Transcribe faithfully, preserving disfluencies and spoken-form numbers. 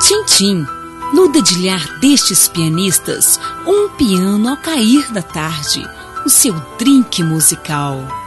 Tim-tim, no dedilhar destes pianistas, um piano ao cair da tarde, o seu drink musical.